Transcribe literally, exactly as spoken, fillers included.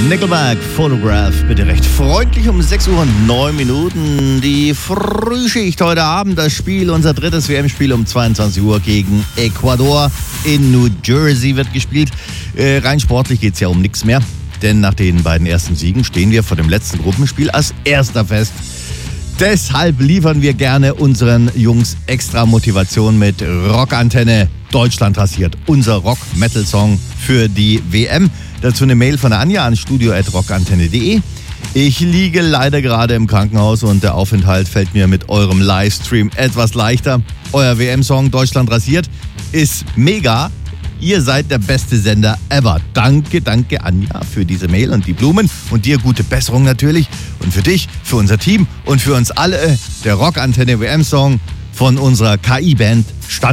Nickelback, Photograph, bitte recht freundlich um sechs Uhr und neun Minuten. Die Frühschicht heute Abend, das Spiel, unser drittes W M-Spiel um zweiundzwanzig Uhr gegen Ecuador in New Jersey wird gespielt. Äh, rein sportlich geht es ja um nichts mehr, denn nach den beiden ersten Siegen stehen wir vor dem letzten Gruppenspiel als Erster fest. Deshalb liefern wir gerne unseren Jungs extra Motivation mit Rockantenne. Deutschland rasiert, unser Rock-Metal-Song für die W M. Dazu eine Mail von der Anja an studio at rockantenne punkt de. Ich liege leider gerade im Krankenhaus und der Aufenthalt fällt mir mit eurem Livestream etwas leichter. Euer W M-Song Deutschland rasiert ist mega. Ihr seid der beste Sender ever. Danke, danke Anja für diese Mail und die Blumen und dir gute Besserung natürlich. Und für dich, für unser Team und für uns alle der Rockantenne W M-Song von unserer K I-Band Stand.